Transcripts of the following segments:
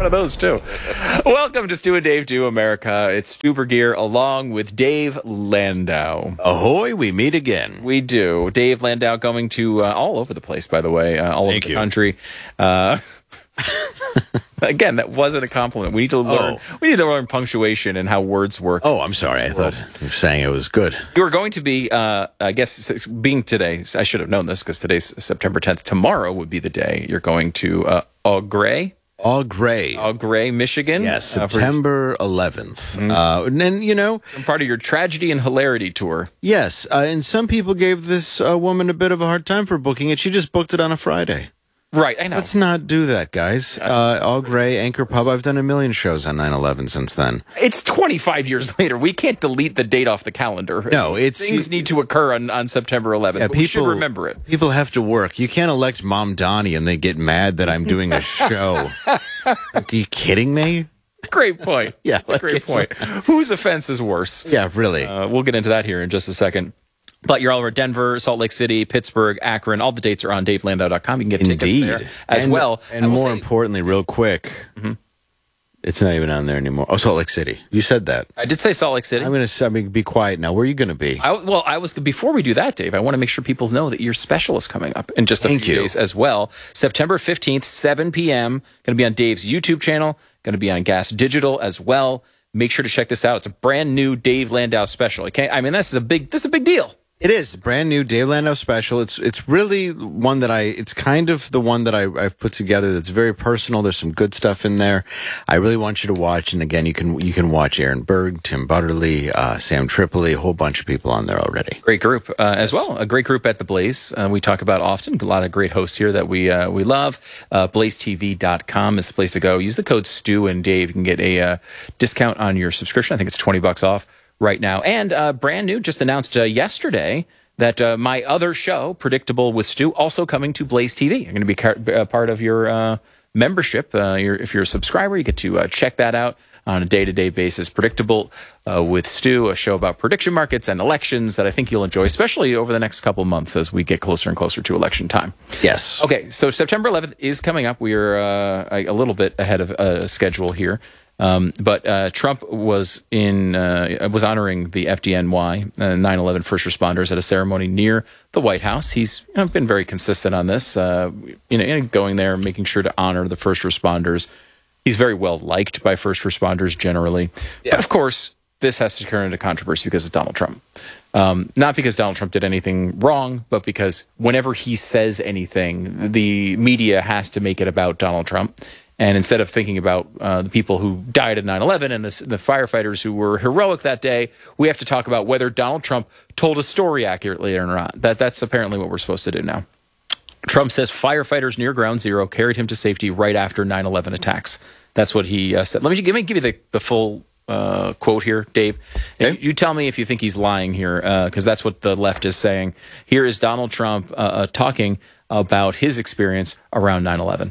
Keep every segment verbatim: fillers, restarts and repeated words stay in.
One of those, too. Welcome to Stu and Dave Do America. It's Stu Burgeer along with Dave Landau. Ahoy, we meet again. We do. Dave Landau going to uh, all over the place, by the way, uh, all Thank over the you. country. Uh, again, that wasn't a compliment. We need to learn. Oh. We need to learn punctuation and how words work. Oh, I'm sorry. I thought you were saying it was good. You were going to be, uh, I guess, being today, I should have known this because today's September tenth. Tomorrow would be the day you're going to uh, Eau Gray. All gray. Eau Gray, Michigan. Yes, uh, for- September eleventh. Mm-hmm. Uh, and then, you know, part of your tragedy and hilarity tour. yes, uh, and some people gave this uh, woman a bit of a hard time for booking it. She just booked it on a Friday. Right, I know. Let's not do that, guys. Uh, All Gray, Anchor Pub. I've done a million shows on nine eleven since then. It's twenty-five years later. We can't delete the date off the calendar. No, it's- Things need to occur on, on September eleventh. Yeah, but we should remember it. People have to work. You can't elect Mom Donnie and they get mad that I'm doing a show. Are you kidding me? Great point. Yeah, That's a like great it's- point. Whose offense is worse? Yeah, really. Uh, we'll get into that here in just a second. But you're all over Denver, Salt Lake City, Pittsburgh, Akron. All the dates are on dave landau dot com. You can get Indeed. tickets there as and, well. And I will more say- importantly, real quick, Mhm. it's not even on there anymore. Oh, Salt Lake City. You said that. I did say Salt Lake City. I'm going to I mean, be quiet now. Where are you going to be? I, well, I was before we do that, Dave. I want to make sure people know that your special is coming up in just a Thank few you. days as well. September fifteenth, seven p.m. Going to be on Dave's YouTube channel. Going to be on Gas Digital as well. Make sure to check this out. It's a brand new Dave Landau special. Okay, I mean, this is a big this is a big deal. It is brand new Dave Landau special. It's it's really one that I. It's kind of the one that I, I've put together. That's very personal. There's some good stuff in there. I really want you to watch. And again, you can you can watch Aaron Berg, Tim Butterly, uh, Sam Tripoli, a whole bunch of people on there already. Great group uh, as well. A great group at the Blaze. Uh, we talk about often. A lot of great hosts here that we uh, we love. Uh, blaze t v dot com is the place to go. Use the code Stu and Dave. You can get a uh, discount on your subscription. I think it's twenty bucks off right now. And uh, brand new, just announced uh, yesterday that uh, my other show, Predictable with Stu, also coming to Blaze T V. I'm going to be car- a part of your uh, membership. Uh, your, if you're a subscriber, you get to uh, check that out on a day-to-day basis. Predictable uh, with Stu, a show about prediction markets and elections that I think you'll enjoy, especially over the next couple of months as we get closer and closer to election time. Yes. Okay, so September eleventh is coming up. We are uh, a, a little bit ahead of uh, schedule here. Um, but uh, Trump was in uh, was honoring the F D N Y, uh, nine eleven first responders, at a ceremony near the White House. He's you know, been very consistent on this, uh, you know, going there, making sure to honor the first responders. He's very well liked by first responders generally. Yeah. But of course, this has to turn into controversy because it's Donald Trump. Um, not because Donald Trump did anything wrong, but because whenever he says anything, the media has to make it about Donald Trump. And instead of thinking about uh, the people who died at nine eleven and the, the firefighters who were heroic that day, we have to talk about whether Donald Trump told a story accurately or not. That, that's apparently what we're supposed to do now. Trump says firefighters near Ground Zero carried him to safety right after nine eleven attacks. That's what he uh, said. Let me give me give you the, the full uh, quote here, Dave. Okay. You, you tell me if you think he's lying here, because uh, that's what the left is saying. Here is Donald Trump uh, uh, talking about his experience around nine eleven.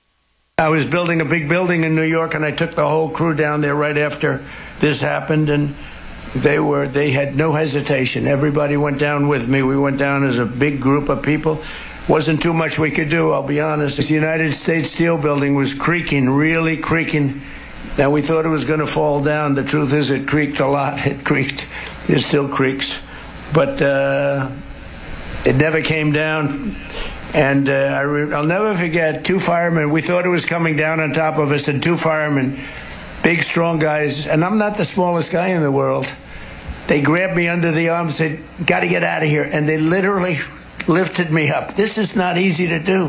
I was building a big building in New York, and I took the whole crew down there right after this happened, and they were they had no hesitation. Everybody went down with me. We went down as a big group of people. Wasn't too much we could do, I'll be honest. The United States Steel Building was creaking, really creaking, and we thought it was going to fall down. The truth is it creaked a lot. It creaked. It still creaks. But uh, it never came down. And uh, I re- I'll never forget two firemen. We thought it was coming down on top of us, and two firemen, big, strong guys. And I'm not the smallest guy in the world. They grabbed me under the arm and said, "Got to get out of here." And they literally lifted me up. This is not easy to do.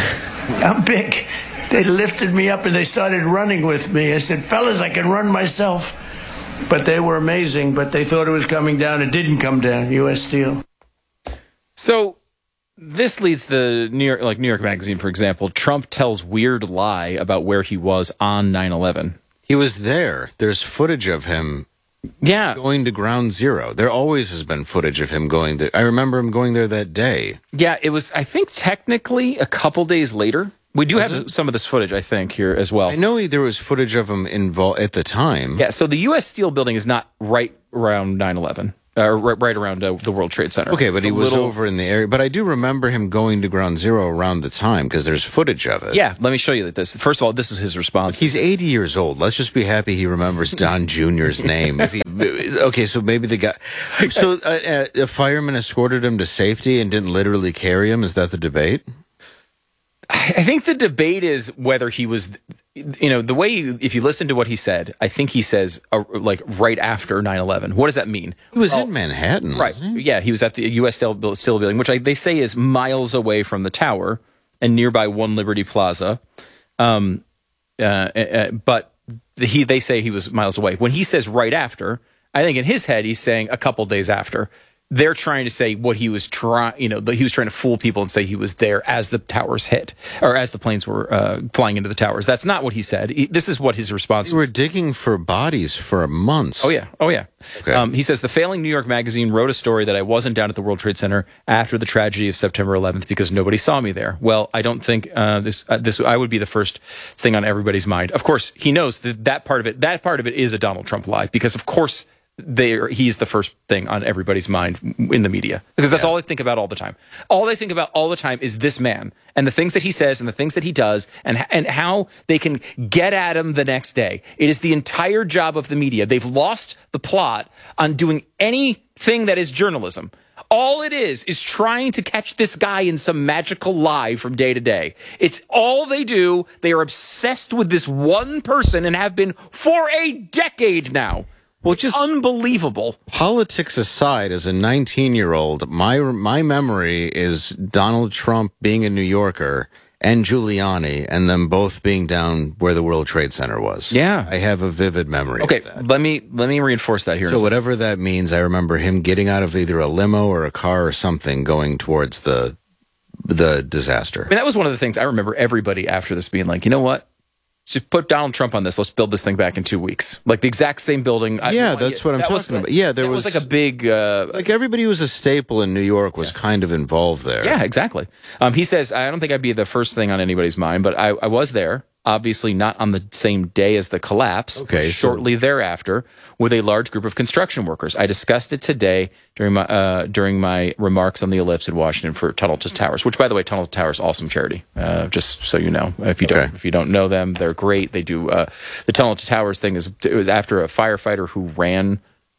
I'm big. They lifted me up, and they started running with me. I said, "Fellas, I can run myself." But they were amazing. But they thought it was coming down. It didn't come down. U S Steel. So this leads the New York, like New York Magazine, for example. Trump tells weird lie about where he was on nine eleven. He was there. There's footage of him Yeah. going to Ground Zero. There always has been footage of him going there. I remember him going there that day. Yeah, it was, I think, technically a couple days later. We do Was have it? some of this footage, I think, here as well. I know he, there was footage of him involved at the time. Yeah, so the U S Steel Building is not right around nine eleven. uh, right, right around uh, the World Trade Center. Okay, but It's he a was little- over in the area. But I do remember him going to Ground Zero around the time because there's footage of it. Yeah, let me show you this. First of all, this is his response. He's eighty years old. Let's just be happy he remembers Don Junior's name. If he, okay, so maybe the guy. So uh, a fireman escorted him to safety and didn't literally carry him. Is that the debate? I think the debate is whether he was, you know, the way you, if you listen to what he said, I think he says uh, like right after nine eleven. What does that mean? He was Well, in Manhattan, right? wasn't he? Yeah, he was at the U S Steel Steel building, which I, they say is miles away from the tower and nearby One Liberty Plaza. Um, uh, uh, but he they say he was miles away. When he says right after, I think in his head he's saying a couple days after. They're trying to say what he was trying, you know, he was trying to fool people and say he was there as the towers hit or as the planes were uh, flying into the towers. That's not what he said. He, this is what his response They was. were digging for bodies for months. Oh, yeah. Oh, yeah. Okay. Um, he says, the failing New York Magazine wrote a story that I wasn't down at the World Trade Center after the tragedy of September eleventh because nobody saw me there. Well, I don't think uh, this, uh, this, I would be the first thing on everybody's mind. Of course, he knows that that part of it, that part of it is a Donald Trump lie because, of course, they he's the first thing on everybody's mind in the media because that's yeah. all they think about all the time. All they think about all the time is this man and the things that he says and the things that he does and and how they can get at him the next day. It is the entire job of the media. They've lost the plot on doing anything that is journalism. All it is is trying to catch this guy in some magical lie from day to day. It's all they do. They are obsessed with this one person and have been for a decade now. Well, just unbelievable. Politics aside, as a nineteen-year-old, my my memory is Donald Trump being a New Yorker and Giuliani, and them both being down where the World Trade Center was. Yeah, I have a vivid memory. Okay, of that. let me let me reinforce that here. So whatever that means, I remember him getting out of either a limo or a car or something, going towards the the disaster. I mean, that was one of the things I remember. Everybody after this being like, you know what? Just put Donald Trump on this. Let's build this thing back in two weeks. Like the exact same building. Yeah, I, that's what I'm that talking was, about. Yeah, there was, was like a big... Uh, like everybody who was a staple in New York was yeah. kind of involved there. Yeah, exactly. Um, he says, I don't think I'd be the first thing on anybody's mind, but I, I was there. Obviously not on the same day as the collapse, okay, but shortly so- thereafter, with a large group of construction workers. I discussed it today during my uh, during my remarks on the Ellipse in Washington for Tunnel to Towers, which, by the way, Tunnel to Towers, awesome charity. Uh, just so you know, if you don't okay. if you don't know them, they're great. They do uh, the Tunnel to Towers thing is it was after a firefighter who ran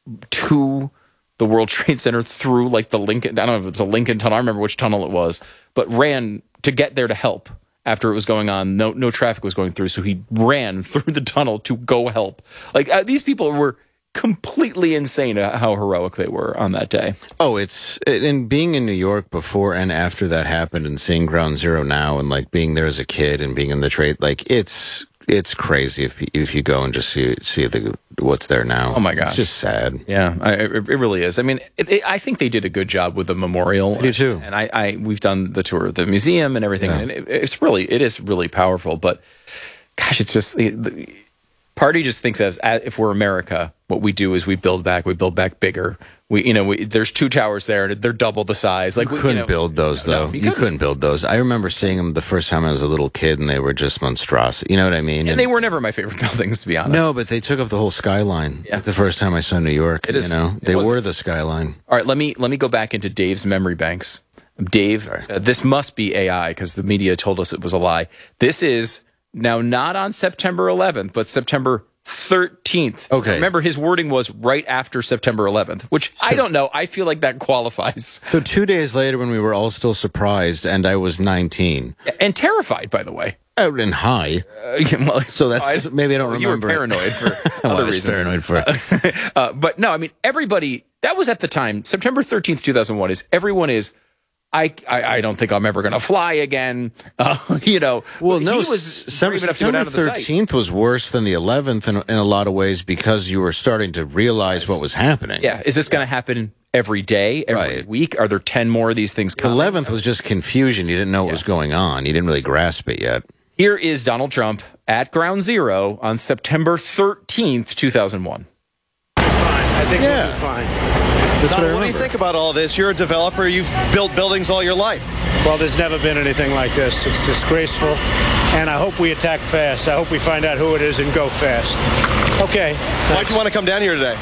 to the World Trade Center through like the Lincoln. I don't know if it's a Lincoln tunnel. I don't remember which tunnel it was, but ran to get there to help. After it was going on, no no traffic was going through, so he ran through the tunnel to go help. Like uh, these people were completely insane at how heroic they were on that day. Oh, it's and being in New York before and after that happened, and seeing Ground Zero now, and like being there as a kid and being in the trade, like it's it's crazy if if you go and just see see the what's there now. Oh my gosh, it's just sad. Yeah, I, it, it really is. I mean, it, it, I think they did a good job with the memorial. I do too. And I, I we've done the tour of the museum and everything, Yeah. and it, it's really it is really powerful. But gosh, it's just the, the party just thinks as, as if we're America, what we do is we build back, we build back bigger. We, you know, we, there's two towers there, and they're double the size. Like You we, couldn't you know, build those though. No, you you couldn't. couldn't. build those. I remember seeing them the first time I was a little kid, and they were just monstrosity. You know what I mean? And they were never my favorite buildings, to be honest. No, but they took up the whole skyline. Yeah. Like the first time I saw New York, It is- you know, it they was- were the skyline. All right, let me let me go back into Dave's memory banks. Dave, uh, this must be A I because the media told us it was a lie. This is now not on September eleventh, but September thirteenth. Okay. Remember, his wording was right after September eleventh, which I don't know. I feel like that qualifies. So two days later, when we were all still surprised, and I was nineteen, And terrified, by the way. out and high. Uh, yeah, well, So that's maybe I don't well, you were remember. it. paranoid for Well, I other was reasons. paranoid for it. uh, but no, I mean, everybody, that was at the time, September thirteenth, two thousand one, is everyone is, I, I, I don't think I'm ever going to fly again. Uh, you know, Well, no, he was brave enough to go September down to the site. thirteenth was worse than the eleventh in, in a lot of ways because you were starting to realize what was happening. Yeah. Is this going to happen every day, every Right. week? Are there ten more of these things coming? eleventh was just confusion. You didn't know what was going on. You didn't really grasp it yet. Here is Donald Trump at Ground Zero on September thirteenth, two thousand one. Fine. I think Yeah. we'll be fine. That's Donald, what I what do you remember. think about all this? You're a developer. You've built buildings all your life. Well, there's never been anything like this. It's disgraceful, and I hope we attack fast. I hope we find out who it is and go fast. Okay. Why'd you want to come down here today?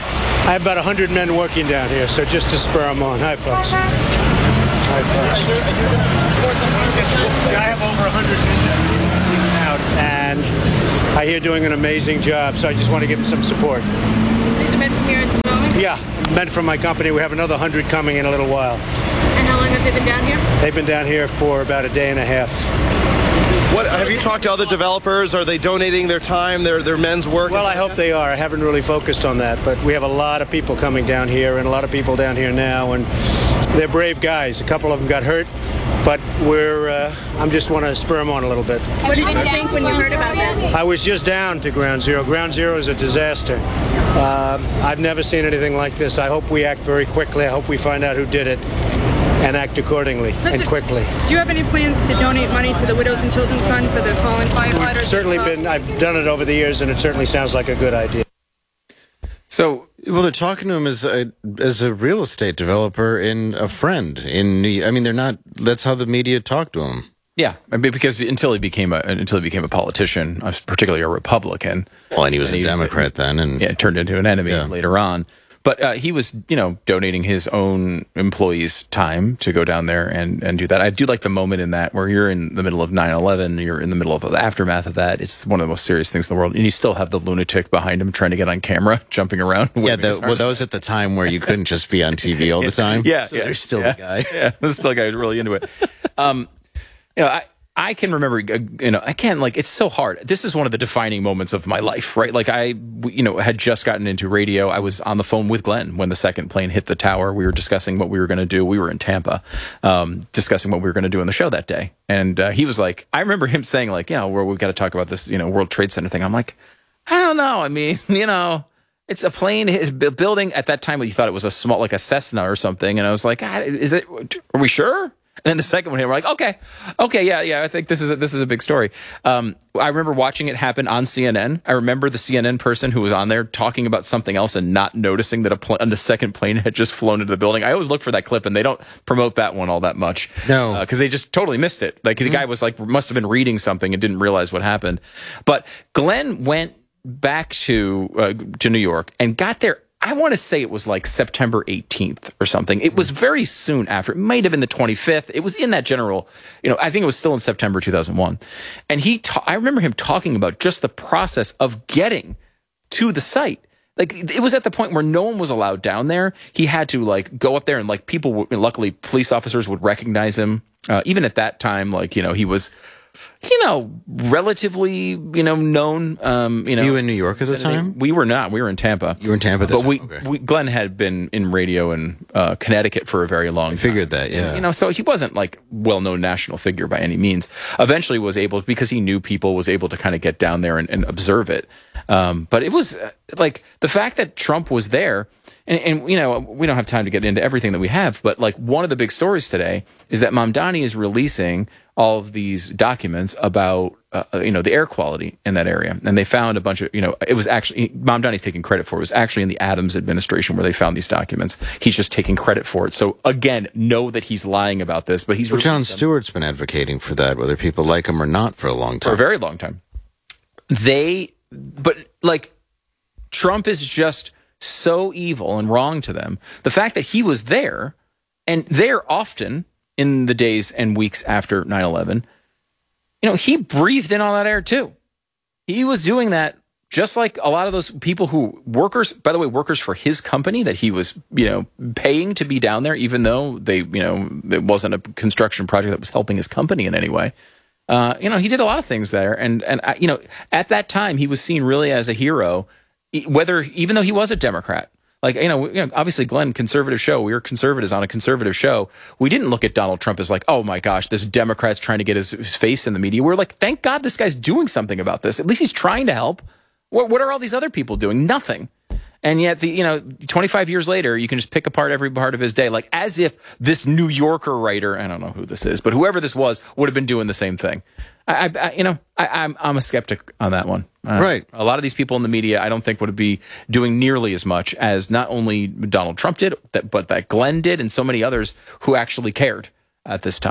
I have about one hundred men working down here, so just to spur them on. Hi, folks. Hi, folks. I have over one hundred men out, and I hear doing an amazing job, so I just want to give them some support. These are men from here at the moment? Yeah, men from my company. We have another one hundred coming in a little while. And how long have they been down here? They've been down here for about a day and a half. What, have you talked to other developers? Are they donating their time, their their men's work? Well, I hope they are. I haven't really focused on that, but we have a lot of people coming down here and a lot of people down here now, and they're brave guys. A couple of them got hurt, but we're, uh, I'm just want to spur them on a little bit. What did you think when you heard about this? I was just down to Ground Zero. Ground Zero is a disaster. Um, I've never seen anything like this. I hope we act very quickly. I hope we find out who did it and act accordingly Mister and quickly. Do you have any plans to donate money to the Widows and Children's Fund for the fallen firefighters? It's certainly been, I've done it over the years, and it certainly sounds like a good idea. So, well, they're talking to him as a as a real estate developer and a friend. In New, I mean, they're not. That's how the media talk to him. yeah, I mean, because until he became a until he became a politician, uh, particularly a Republican. Well, and he was and a he, Democrat then, and yeah, turned into an enemy Yeah. later on. But uh, he was, you know, donating his own employees' time to go down there and, and do that. I do like the moment in that where you're in the middle of nine eleven, you're in the middle of the aftermath of that. It's one of the most serious things in the world. And you still have the lunatic behind him trying to get on camera, jumping around. yeah, the, well, that was at the time where you couldn't just be on T V all the time. Yeah, so yeah, there's still yeah, the guy. Yeah, there's still a guy who's really into it. Um, you know, I. I can remember, uh, you know, I can't, like, it's so hard. This is one of the defining moments of my life, right? Like, I, you know, had just gotten into radio. I was on the phone with Glenn when the second plane hit the tower. We were discussing what we were going to do. We were in Tampa, um, discussing what we were going to do on the show that day. And uh, he was like, I remember him saying, like, you know, where we've got to talk about this, you know, World Trade Center thing. I'm like, I don't know. I mean, you know, it's a plane, it's a building. At that time, you thought it was a small, like a Cessna or something. And I was like, ah, is it, are we sure? And then the second one, we're like, okay, okay, yeah, yeah, I think this is a, this is a big story. Um, I remember watching it happen on C N N. I remember the C N N person who was on there talking about something else and not noticing that a pl- the second plane had just flown into the building. I always look for that clip, and they don't promote that one all that much. No, because uh, they just totally missed it. Like mm-hmm. the guy was like, must have been reading something and didn't realize what happened. But Glenn went back to uh, to New York and got there. I want to say it was like September eighteenth or something. It was very soon after. It might have been the twenty-fifth. It was in that general, you know, I think it was still in September two thousand one. And he, ta- I remember him talking about just the process of getting to the site. Like, it was at the point where no one was allowed down there. He had to, like, go up there and, like, people, would, luckily, police officers would recognize him. Uh, even at that time, like, you know, he was, you know, relatively, you know, known. Um, you know, you in New York at the time? We were not. We were in Tampa. You were in Tampa, at the but time? we, okay. we, Glenn had been in radio in uh, Connecticut for a very long I time. figured that, yeah. You know, so he wasn't like well-known national figure by any means. Eventually, was able because he knew people, was able to kind of get down there and, and observe it. Um, but it was uh, like the fact that Trump was there. And, and, you know, we don't have time to get into everything that we have, but like one of the big stories today is that Mamdani is releasing all of these documents about, uh, you know, the air quality in that area. And they found a bunch of, you know, it was actually, Mamdani's taking credit for it. It was actually in the Adams administration where they found these documents. He's just taking credit for it. So again, know that he's lying about this, but he's well, Jon Stewart's been advocating for that, whether people like him or not, for a long time. For a very long time. They, but like, Trump is just so evil and wrong to them. The fact that he was there, and there often in the days and weeks after nine eleven, you know, he breathed in all that air too. He was doing that just like a lot of those people who, workers, by the way, workers for his company that he was, you know, paying to be down there, even though they, you know, it wasn't a construction project that was helping his company in any way. Uh, you know, he did a lot of things there. And, and you know, at that time, he was seen really as a hero, whether, even though he was a Democrat. Like, you know, you know, obviously, Glenn, conservative show. We were conservatives on a conservative show. We didn't look at Donald Trump as like, oh my gosh, this Democrat's trying to get his, his face in the media. We're like, thank God this guy's doing something about this. At least he's trying to help. What, what are all these other people doing? Nothing. And yet, the you know, twenty-five years later, you can just pick apart every part of his day, like as if this New Yorker writer, I don't know who this is, but whoever this was, would have been doing the same thing. I, I you know, I, I'm I'm a skeptic on that one. Uh, right. A lot of these people in the media, I don't think would be doing nearly as much as not only Donald Trump did, that, but that Glenn did, and so many others who actually cared at this time.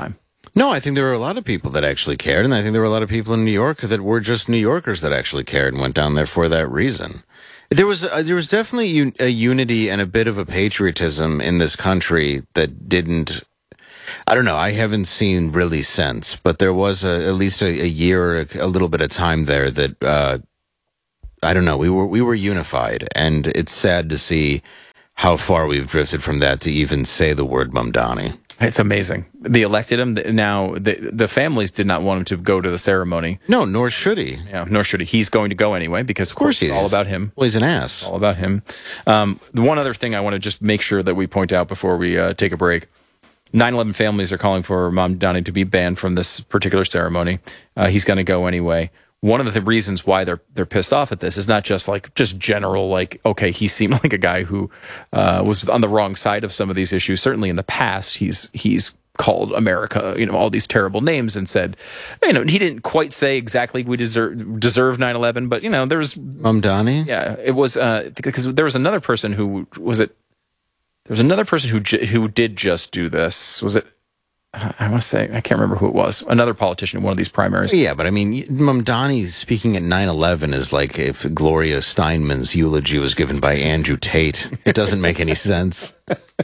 No, I think there were a lot of people that actually cared, and I think there were a lot of people in New York that were just New Yorkers that actually cared and went down there for that reason. There was a, there was definitely un- a unity and a bit of a patriotism in this country that didn't. I don't know. I haven't seen really since, but there was a, at least a, a year, a, a little bit of time there that uh, I don't know. We were we were unified, and it's sad to see how far we've drifted from that to even say the word Mamdani. It's amazing. They elected him. Now, the, the families did not want him to go to the ceremony. No, nor should he. Yeah, nor should he. He's going to go anyway because, of, Of course, course, it's he all is. about him. Well, he's an ass. All about him. Um, the one other thing I want to just make sure that we point out before we uh, take a break. nine eleven families are calling for Mamdani to be banned from this particular ceremony. Uh, he's going to go anyway. One of the th- reasons why they're they're pissed off at this is not just like just general like, okay, he seemed like a guy who uh, was on the wrong side of some of these issues. Certainly in the past, he's he's called America, you know, all these terrible names and said, you know, he didn't quite say exactly we deserve deserve nine eleven, but you know, there's Mamdani? yeah, it was uh, because there was another person who was it. There was another person who j- who did just do this. Was it? I want to say, I can't remember who it was. Another politician in one of these primaries. Yeah, but I mean, Mamdani speaking at nine eleven is like if Gloria Steinemann's eulogy was given by Andrew Tate. It doesn't make any sense.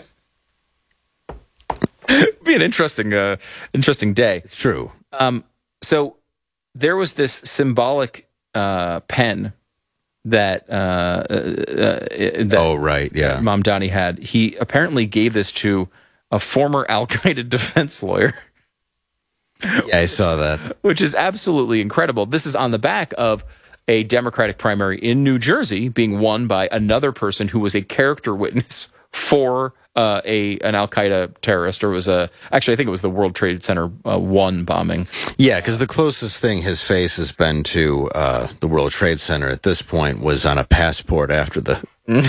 It'd be an interesting, uh, interesting day. It's true. Um, so there was this symbolic uh, pen that, uh, uh, that Oh, right, yeah. Mamdani had. He apparently gave this to a former Al-Qaeda defense lawyer. Yeah, I saw that. Which is absolutely incredible. This is on the back of a Democratic primary in New Jersey being won by another person who was a character witness for uh, a an Al-Qaeda terrorist, or was a actually I think it was the World Trade Center uh, one bombing. Yeah, because the closest thing his face has been to uh, the World Trade Center at this point was on a passport after the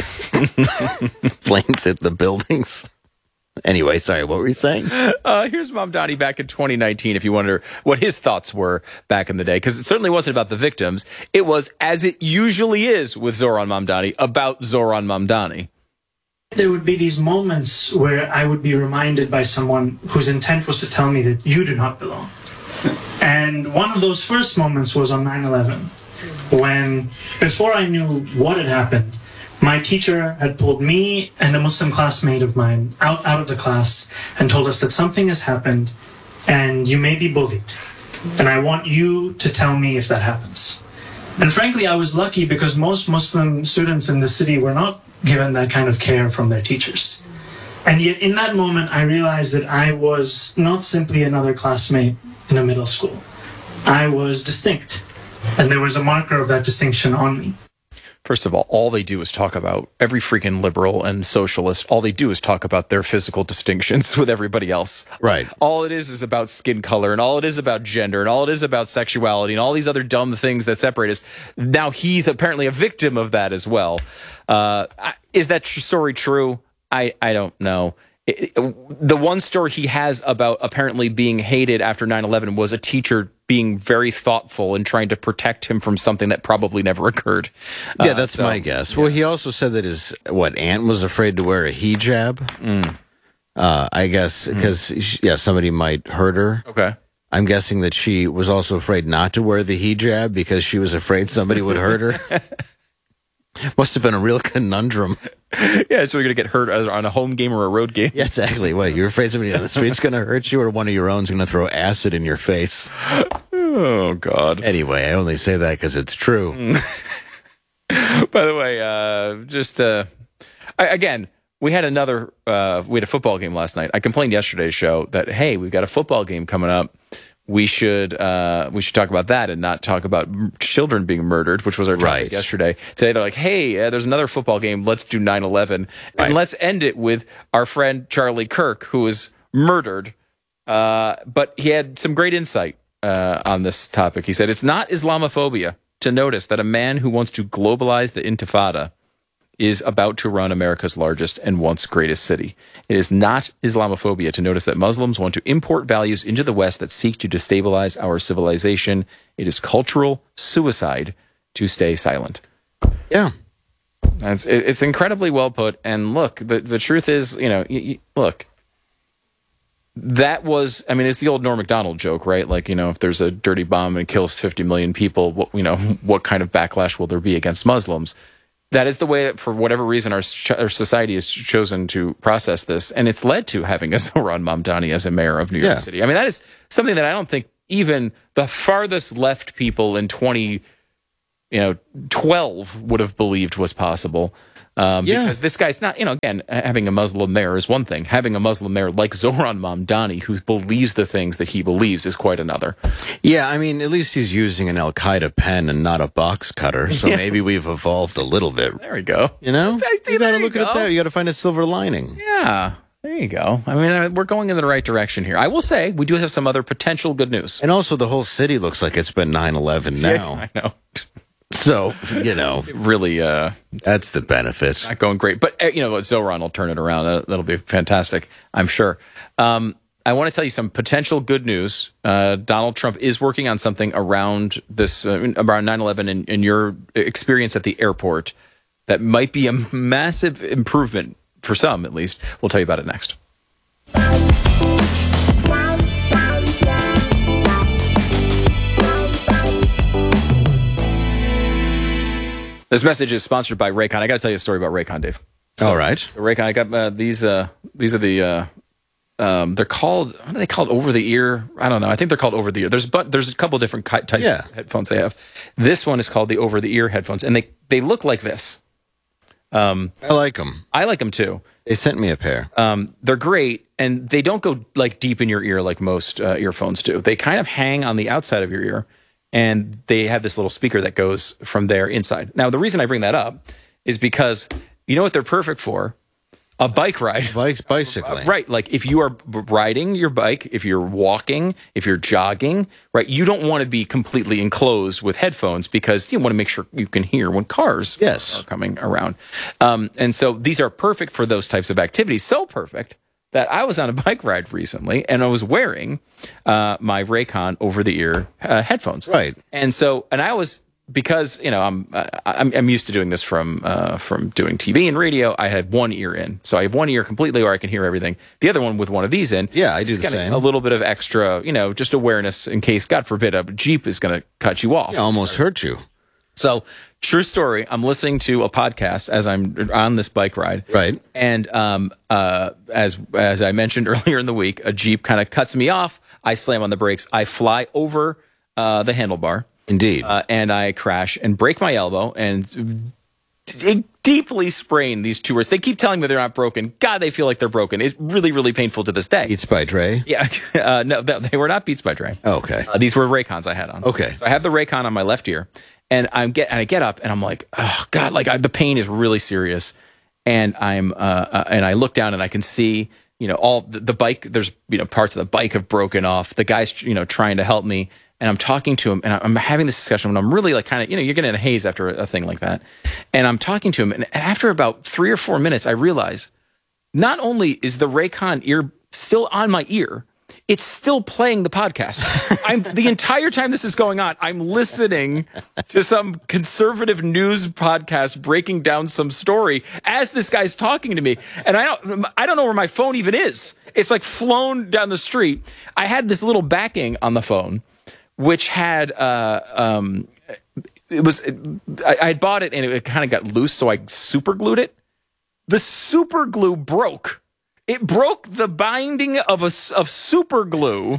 planes hit the buildings. Anyway, sorry, what were you saying? Uh, here's Mamdani back in twenty nineteen, if you wonder what his thoughts were back in the day, because it certainly wasn't about the victims. It was, as it usually is with Zohran Mamdani, about Zohran Mamdani. There would be these moments where I would be reminded by someone whose intent was to tell me that you do not belong. And one of those first moments was on nine eleven, when, before I knew what had happened, my teacher had pulled me and a Muslim classmate of mine out, out of the class and told us that something has happened and you may be bullied. And I want you to tell me if that happens. And frankly, I was lucky because most Muslim students in the city were not given that kind of care from their teachers. And yet in that moment, I realized that I was not simply another classmate in a middle school. I was distinct. And there was a marker of that distinction on me. First of all, all they do is talk about, every freaking liberal and socialist, all they do is talk about their physical distinctions with everybody else. Right. All it is is about skin color, and all it is about gender, and all it is about sexuality, and all these other dumb things that separate us. Now he's apparently a victim of that as well. Uh, is that tr- story true? I, I don't know. It, it, the one story he has about apparently being hated after nine eleven was a teacher being very thoughtful and trying to protect him from something that probably never occurred. Yeah, Uh, that's so, my guess. Well, he also said that his, what, aunt was afraid to wear a hijab? Mm. Uh, I guess, because, mm. yeah, somebody might hurt her. Okay. I'm guessing that she was also afraid not to wear the hijab because she was afraid somebody would hurt her. Must have been a real conundrum. Yeah, so you're going to get hurt either on a home game or a road game. Yeah, exactly. What, you're afraid somebody on the street's going to hurt you, or one of your own's going to throw acid in your face? Oh, God. Anyway, I only say that because it's true. By the way, uh, just, uh, I, again, we had another, uh, we had a football game last night. I complained yesterday's show that, hey, we've got a football game coming up. We should uh, we should talk about that and not talk about m- children being murdered, which was our topic Right. yesterday. Today they're like, hey, uh, there's another football game. Let's do nine eleven. Right. And let's end it with our friend Charlie Kirk, who was murdered. Uh, but he had some great insight uh, on this topic. He said, it's not Islamophobia to notice that a man who wants to globalize the Intifada is about to run America's largest and once greatest city. It is not Islamophobia to notice that Muslims want to import values into the West that seek to destabilize our civilization. It is cultural suicide to stay silent. Yeah. It's, it's incredibly well put. And look, the, the truth is, you know, y- y- look, that was, I mean, it's the old Norm Macdonald joke, right? Like, you know, if there's a dirty bomb and it kills fifty million people, what, you know, what kind of backlash will there be against Muslims? That is the way that, for whatever reason, our, our society has chosen to process this. And it's led to having a Zohran Mamdani as a mayor of New York Yeah. City. I mean, that is something that I don't think even the farthest left people in twenty, you know, twelve would have believed was possible. Um, Yeah. Because this guy's not, you know, again, having a Muslim mayor is one thing. Having a Muslim mayor like Zohran Mamdani, who believes the things that he believes, is quite another. Yeah, I mean, at least he's using an Al Qaeda pen and not a box cutter, so Yeah. maybe we've evolved a little bit. There we go. You know, See, you got there to you look at go. it there. You got to find a silver lining. Yeah, there you go. I mean, uh, we're going in the right direction here. I will say, we do have some other potential good news. And also, the whole city looks like it's been nine eleven now. I know. So, you know, Really, uh, that's the benefit. not going great. But, uh, you know, Zohran will turn it around. That, that'll be fantastic, I'm sure. Um, I want to tell you some potential good news. Uh, Donald Trump is working on something around this, uh, around nine eleven and, and your experience at the airport that might be a massive improvement for some, at least. We'll tell you about it next. This message is sponsored by Raycon. I got to tell you a story about Raycon, Dave. All right. So Raycon, I got uh, these. Uh, these are the. Uh, um, they're called. What are they called? Over the ear? I don't know. I think they're called over the ear. There's but there's a couple different ki- types Yeah. of headphones they have. This one is called the over the ear headphones, and they they look like this. I like them. I like them too. They sent me a pair. Um, they're great, and they don't go like deep in your ear like most uh, earphones do. They kind of hang on the outside of your ear, and they have this little speaker that goes from there inside. Now, the reason I bring that up is because you know what they're perfect for? A bike ride. Bike, bicycling. Right. Like if you are b- riding your bike, if you're walking, if you're jogging, right, you don't want to be completely enclosed with headphones because you want to make sure you can hear when cars Yes. are coming around. Um, and so these are perfect for those types of activities. So perfect that I was on a bike ride recently and I was wearing uh, my Raycon over-the-ear uh, headphones. Right. And so, and I was, because you know I'm I'm, I'm used to doing this from uh, from doing T V and radio. I had one ear in, so I have one ear completely where I can hear everything. The other one with one of these in. Yeah, I do Just the kinda same. A little bit of extra, you know, just awareness in case, God forbid, a Jeep is going to cut you off. It almost hurt you. So, true story. I'm listening to a podcast as I'm on this bike ride. Right. And um, uh, as as I mentioned earlier in the week, a Jeep kind of cuts me off. I slam on the brakes. I fly over uh, the handlebar. Indeed. Uh, and I crash and break my elbow and d- deeply sprain these two wrists. They keep telling me they're not broken. God, they feel like they're broken. It's really, really painful to this day. Beats by Dre. Yeah. Uh, no, they were not Beats by Dre. Okay. Uh, these were Raycons I had on. Okay. So I have the Raycon on my left ear, and I'm get and I get up and I'm like, oh God, like I, the pain is really serious, and I'm uh, uh, and I look down and I can see, you know, all the, the bike. There's you know parts of the bike have broken off. The guy's you know trying to help me, and I'm talking to him, and I'm having this discussion. And I'm really like kind of you know you're getting in a haze after a, a thing like that, and I'm talking to him, and after about three or four minutes, I realize not only is the Raycon ear still on my ear, it's still playing the podcast. I'm the entire time this is going on, I'm listening to some conservative news podcast breaking down some story as this guy's talking to me. And I don't I don't know where my phone even is. It's like flown down the street. I had this little backing on the phone, which had uh um it was I, I had bought it and it kind of got loose, so I super glued it. The super glue broke. It broke the binding of a of super glue,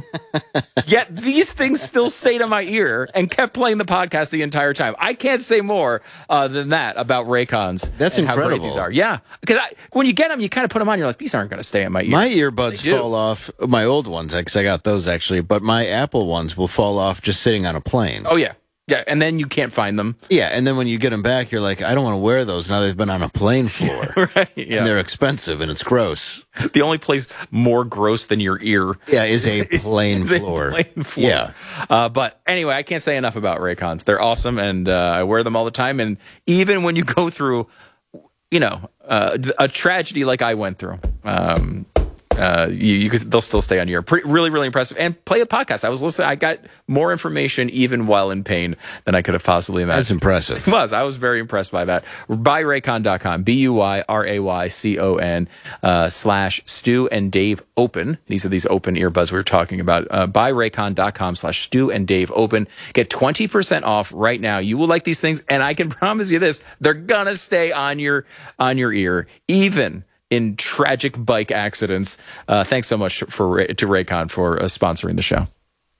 yet these things still stayed on my ear and kept playing the podcast the entire time. I can't say more uh, than that about Raycons. That's and how great incredible. these are. Yeah, because when you get them, you kind of put them on. You're like, these aren't going to stay in my ear. My earbuds They do. fall off. My old ones, because I got those actually, but my Apple ones will fall off just sitting on a plane. Oh yeah, yeah, and then you can't find them. Yeah, and then when you get them back, you're like, I don't want to wear those now. They've been on a plane floor, Right? Yeah. and they're expensive, and it's gross. The only place more gross than your ear. Yeah, is a plane is a floor. plane floor. Yeah. Uh, but anyway, I can't say enough about Raycons. They're awesome, and uh, I wear them all the time. And even when you go through, you know, uh, a tragedy like I went through, um, uh, uh, you, you could, they'll still stay on your pretty, really, really impressive. And play a podcast. I was listening. I got more information even while in pain than I could have possibly imagined. That's impressive. It was. I was very impressed by that. buy raycon dot com, B U Y R A Y C O N, uh, slash Stu and Dave Open. These are these open earbuds we were talking about. Uh, buy raycon dot com slash Stu and Dave Open. Get twenty percent off right now. You will like these things, and I can promise you this: they're gonna stay on your on your ear, even in tragic bike accidents. Uh, thanks so much for to Raycon for uh, sponsoring the show.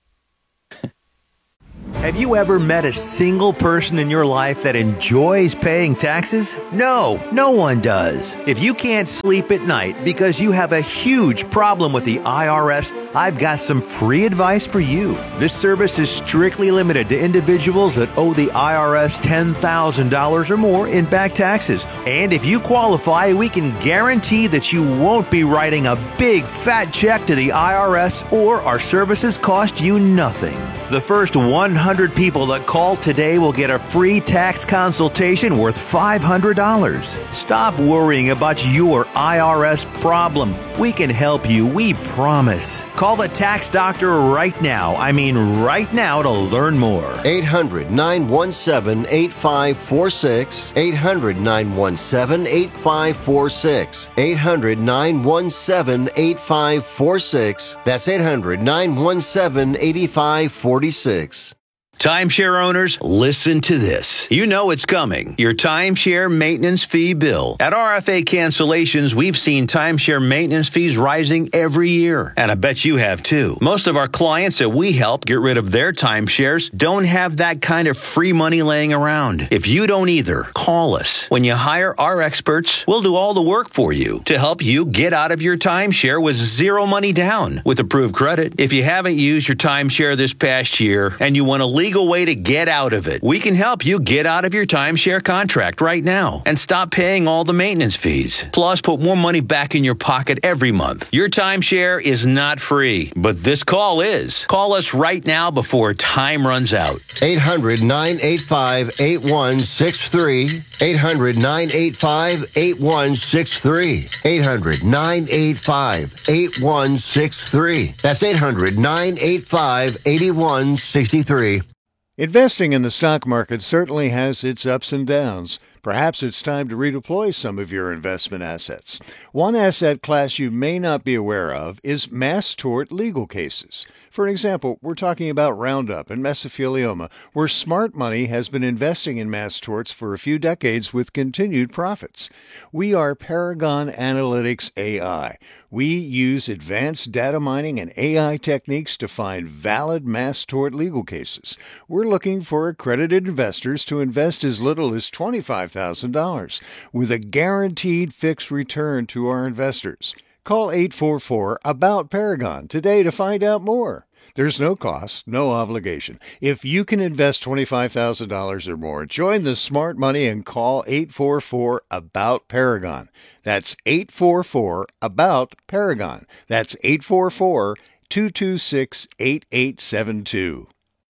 Have you ever met a single person in your life that enjoys paying taxes? No, no one does. If you can't sleep at night because you have a huge problem with the I R S, I've got some free advice for you. This service is strictly limited to individuals that owe the I R S ten thousand dollars or more in back taxes. And if you qualify, we can guarantee that you won't be writing a big fat check to the I R S, or our services cost you nothing. The first one hundred people that call today will get a free tax consultation worth five hundred dollars. Stop worrying about your I R S problem. We can help you, we promise. Call the tax doctor right now. I mean right now to learn more. eight hundred, nine one seven, eight five four six. eight hundred, nine one seven, eight five four six. eight hundred, nine one seven, eight five four six. That's eight hundred, nine one seven, eight five four six. Timeshare owners, listen to this. You know it's coming. Your timeshare maintenance fee bill. At R F A Cancellations, we've seen timeshare maintenance fees rising every year. And I bet you have too. Most of our clients that we help get rid of their timeshares don't have that kind of free money laying around. If you don't either, call us. When you hire our experts, we'll do all the work for you to help you get out of your timeshare with zero money down with approved credit. If you haven't used your timeshare this past year and you want to leave legal way to get out of it. We can help you get out of your timeshare contract right now and stop paying all the maintenance fees. Plus, put more money back in your pocket every month. Your timeshare is not free, but this call is. Call us right now before time runs out. eight hundred, nine eight five, eight one six three. eight hundred, nine eight five, eight one six three. eight hundred, nine eight five, eight one six three. That's eight hundred, nine eight five, eight one six three. Investing in the stock market certainly has its ups and downs. Perhaps it's time to redeploy some of your investment assets. One asset class you may not be aware of is mass tort legal cases. For example, we're talking about Roundup and mesothelioma, where smart money has been investing in mass torts for a few decades with continued profits. We are Paragon Analytics A I. We use advanced data mining and A I techniques to find valid mass tort legal cases. We're looking for accredited investors to invest as little as twenty-five thousand dollars, with a guaranteed fixed return to our investors. Call eight four four, ABOUT Paragon today to find out more. There's no cost, no obligation. If you can invest twenty-five thousand dollars or more, join the smart money and call eight four four, ABOUT Paragon. That's eight four four, ABOUT Paragon. That's eight four four, two two six, eight eight seven two.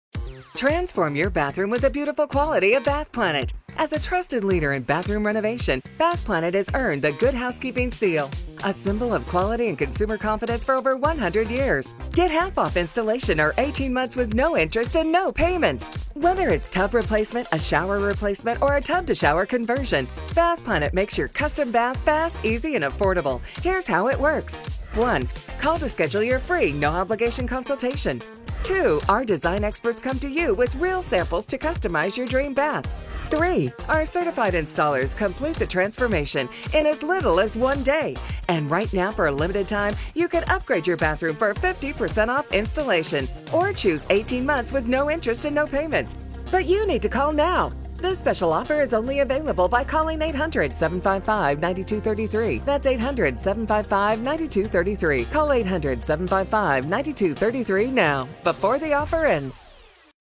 Transform your bathroom with the beautiful quality of Bath Planet. As a trusted leader in bathroom renovation, Bath Planet has earned the Good Housekeeping seal, a symbol of quality and consumer confidence for over one hundred years. Get half off installation or eighteen months with no interest and no payments. Whether it's tub replacement, a shower replacement, or a tub-to-shower conversion, Bath Planet makes your custom bath fast, easy, and affordable. Here's how it works. one. Call to schedule your free, no-obligation consultation. two. Our design experts come to you with real samples to customize your dream bath. three. Our certified installers complete the transformation in as little as one day. And right now, for a limited time, you can upgrade your bathroom for fifty percent off installation or choose eighteen months with no interest and no payments. But you need to call now. This special offer is only available by calling eight hundred, seven five five, nine two three three. That's eight hundred, seven five five, nine two three three. Call eight hundred, seven five five, nine two three three now, before the offer ends.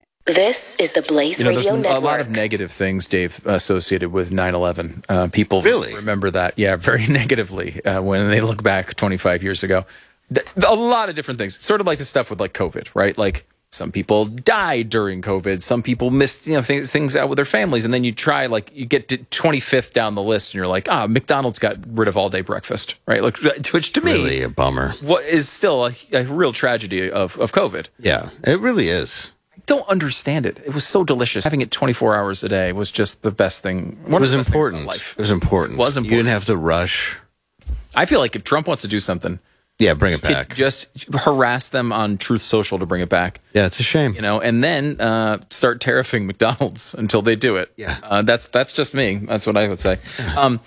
This is the Blaze you know, Radio there's Network. a lot of negative things, Dave, associated with nine eleven. Uh, people really remember that, yeah, very negatively uh, when they look back twenty-five years ago. A lot of different things, sort of like the stuff with like COVID, right? Like Some people died during COVID. Some people missed, you know, things, things out with their families. And then you try, like, you get to twenty-fifth down the list, and you're like, ah, McDonald's got rid of all-day breakfast, right? Like, which to me, Really a bummer. what is still a, a real tragedy of, of COVID. Yeah, it really is. I don't understand it. It was so delicious. Having it twenty-four hours a day was just the best thing. It was important. Life. It was important. It was important. You didn't have to rush. I feel like if Trump wants to do something, yeah, bring it back. Just harass them on Truth Social to bring it back. Yeah, it's a shame. You know, and then uh, start tariffing McDonald's until they do it. Yeah, uh, that's that's just me. That's what I would say. Um,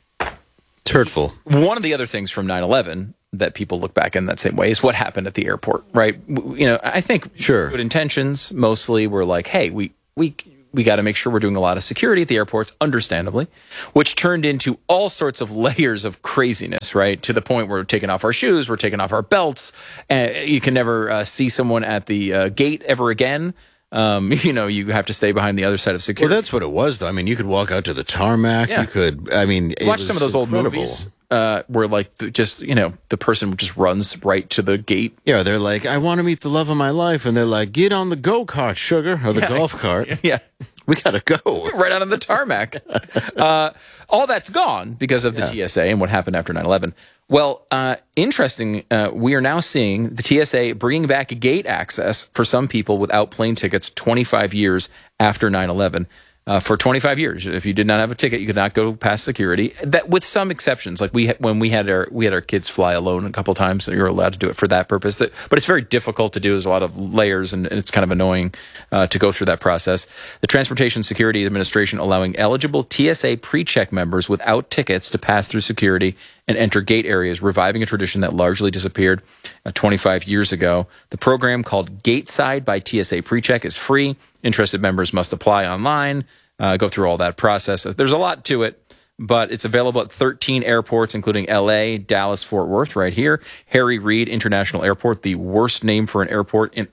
it's hurtful. One of the other things from nine eleven that people look back in that same way is what happened at the airport, right? You know, I think sure. good intentions mostly were like, hey, we we. We got to make sure we're doing a lot of security at the airports, understandably, which turned into all sorts of layers of craziness, right? To the point where we're taking off our shoes, we're taking off our belts, and you can never uh, see someone at the uh, gate ever again. Um, you know, you have to stay behind the other side of security. Well, that's what it was, though. I mean, you could walk out to the tarmac. Yeah. You could, I mean, it watch was some of those old incredible. movies. Uh, where like the, just you know the person just runs right to the gate. Yeah, they're like, I want to meet the love of my life, and they're like, get on the go kart, sugar, or the Yeah. golf cart. Yeah, we gotta go right out on the tarmac. uh, all that's gone because of the Yeah. T S A and what happened after nine eleven. Well, uh, interesting. Uh, we are now seeing the T S A bringing back gate access for some people without plane tickets twenty-five years after nine eleven. Uh, for twenty-five years, if you did not have a ticket, you could not go past security. That, with some exceptions, like we ha- when we had our we had our kids fly alone a couple of times, so you're allowed to do it for that purpose. That, but it's very difficult to do. There's a lot of layers, and, and it's kind of annoying uh, to go through that process. The Transportation Security Administration allowing eligible T S A pre-check members without tickets to pass through security and enter gate areas, reviving a tradition that largely disappeared uh, twenty-five years ago. The program, called Gateside by T S A PreCheck, is free. Interested members must apply online, uh, go through all that process. There's a lot to it, but it's available at thirteen airports, including L A, Dallas, Fort Worth, right here. Harry Reid International Airport, the worst name for an airport in.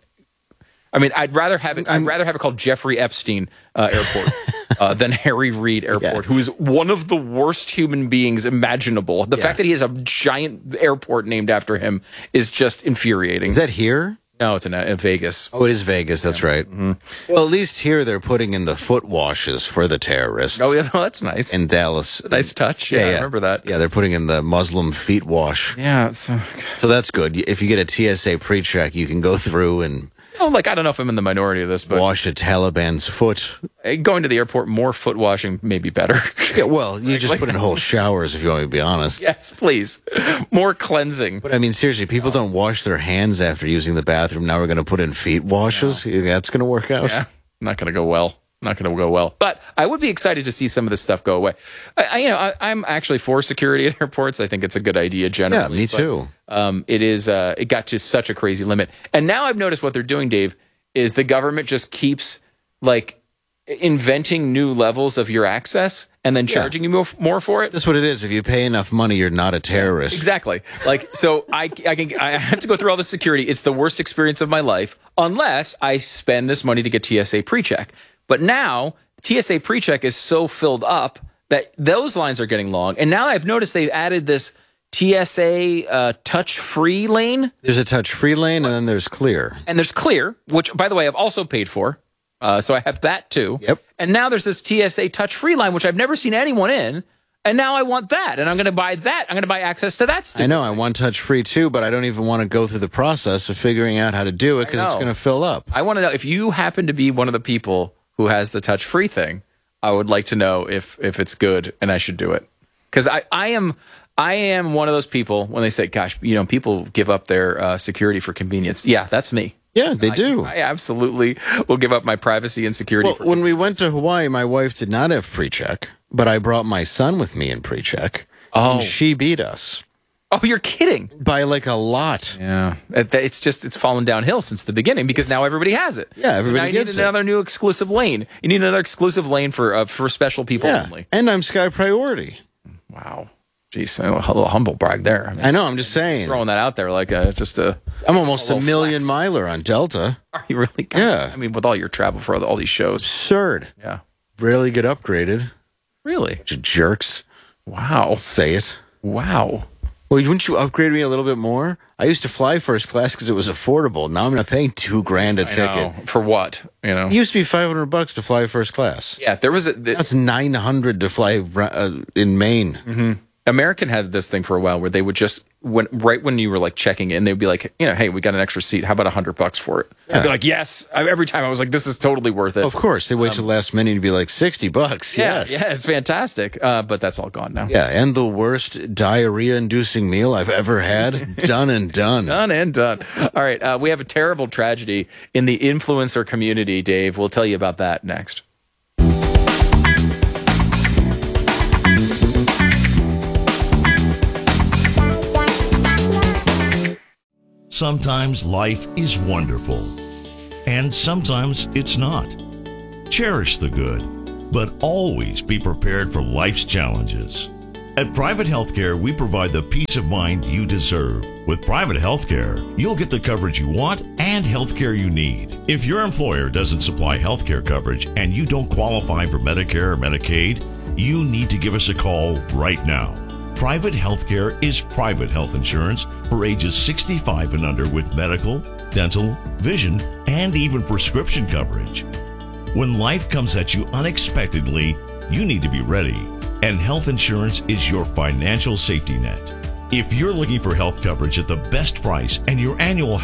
I mean, I'd rather have it. I'd rather have it called Jeffrey Epstein uh, Airport uh, than Harry Reid Airport, yeah. who is one of the worst human beings imaginable. The yeah. fact that he has a giant airport named after him is just infuriating. Is that here? No, it's in, uh, in Vegas. Oh, it is Vegas. That's yeah. right. Mm-hmm. Well, at least here they're putting in the foot washes for the terrorists. Oh, yeah, well, that's nice. In Dallas. Nice touch. Yeah, yeah, I remember that. Yeah, they're putting in the Muslim feet wash. Yeah. It's, uh, so that's good. If you get a T S A pre-check, you can go through and... Oh, like, I don't know if I'm in the minority of this, but... Wash a Taliban's foot. Going to the airport, more foot washing may be better. Yeah, well, you just put in whole showers, if you want me to be honest. Yes, please. More cleansing. But, I mean, seriously, people don't wash their hands after using the bathroom. Now we're going to put in feet washes? No. That's going to work out? Yeah, not going to go well. Not going to go well. But I would be excited to see some of this stuff go away. I, I, you know, I, I'm actually for security at airports. I think it's a good idea generally. Yeah, me too. But, um, it is. Uh, it got to such a crazy limit, and now I've noticed what they're doing, Dave, is the government just keeps like inventing new levels of your access and then charging yeah. you more, more for it. That's what it is. If you pay enough money, you're not a terrorist. Exactly. Like, so I, I can, I have to go through all the security. It's the worst experience of my life unless I spend this money to get T S A PreCheck. But now T S A PreCheck is so filled up that those lines are getting long. And now I've noticed they've added this T S A uh, touch-free lane. There's a touch-free lane, and then there's clear. And there's clear, which, by the way, I've also paid for. Uh, so I have that, too. Yep. And now there's this T S A touch-free line, which I've never seen anyone in. And now I want that. And I'm going to buy that. I'm going to buy access to that. I know. I want touch-free, too, but I don't even want to go through the process of figuring out how to do it because it's going to fill up. I want to know if you happen to be one of the people who has the touch-free thing, I would like to know if if it's good and I should do it. Because I, I am I am one of those people when they say, gosh, you know, people give up their uh, security for convenience. Yeah, that's me. Yeah, they do. I, I absolutely will give up my privacy and security. Well, for when we went to Hawaii, my wife did not have pre-check, but I brought my son with me in pre-check. Oh. And she beat us. Oh, you're kidding. By like a lot. Yeah. It's just, it's fallen downhill since the beginning because now everybody has it. Yeah, everybody so now you gets need another it. new exclusive lane. You need another exclusive lane for uh, for special people yeah. only. And I'm Sky Priority. Wow. Jeez, a little humble brag there. I, mean, I know, I'm just saying. Just throwing that out there like a, just a... I'm almost a, a million flex. miler on Delta. Are you really? Yeah. I mean, with all your travel for all these shows. Absurd. Yeah. Rarely get upgraded. Really? Bunch of jerks. Wow. I'll say it. Wow. Well, wouldn't you upgrade me a little bit more? I used to fly first class because it was affordable. Now I'm not paying two grand a I ticket. know. For what? You know, It used to be five hundred bucks to fly first class. yeah, there was a. The, That's nine hundred to fly uh, in Maine. Mm-hmm. American had this thing for a while where they would just when right when you were like checking in, they'd be like, you know, hey, we got an extra seat. How about a hundred bucks for it? Yeah. I'd be like, yes. I, every time I was like, this is totally worth it. Of course, they wait Um, till the last minute to be like sixty bucks. Yeah, yes. yeah, it's fantastic. Uh, but that's all gone now. Yeah, and the worst diarrhea-inducing meal I've ever had. Done and done. Done and done. All right, uh, we have a terrible tragedy in the influencer community, Dave. We'll tell you about that next. Sometimes life is wonderful, and sometimes it's not. Cherish the good, but always be prepared for life's challenges. At Private Healthcare, we provide the peace of mind you deserve. With Private Healthcare, you'll get the coverage you want and healthcare you need. If your employer doesn't supply healthcare coverage and you don't qualify for Medicare or Medicaid, you need to give us a call right now. Private Healthcare is private health insurance for ages sixty-five and under with medical, dental, vision, and even prescription coverage. When life comes at you unexpectedly, you need to be ready, and health insurance is your financial safety net. If you're looking for health coverage at the best price and your annual